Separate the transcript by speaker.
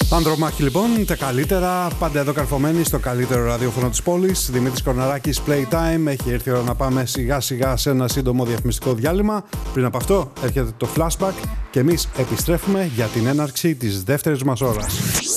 Speaker 1: Ανδρομάχη λοιπόν, τα καλύτερα, πάντα εδώ καρφωμένοι στο καλύτερο ραδιόφωνο της πόλης. Δημήτρης Κορναράκης, Playtime. Έχει έρθει η ώρα να πάμε σιγά σιγά σε ένα σύντομο διαφημιστικό διάλειμμα. Πριν από αυτό έρχεται το flashback και εμείς επιστρέφουμε για την έναρξη της δεύτερης μας ώρας.